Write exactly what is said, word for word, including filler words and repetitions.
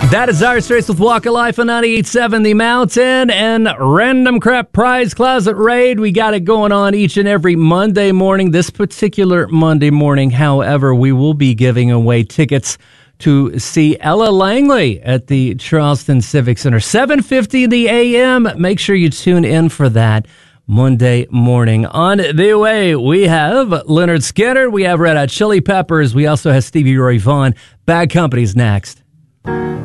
That is Dire Straits with Walk of Life on ninety-eight point seven The Mountain and Random Crap Prize Closet Raid. We got it going on each and every Monday morning. This particular Monday morning, however, we will be giving away tickets to see Ella Langley at the Charleston Civic Center. seven fifty in the a m. Make sure you tune in for that Monday morning. On the way, we have Leonard Skinner. We have Red Hot Chili Peppers. We also have Stevie Ray Vaughan. Bad Company's next.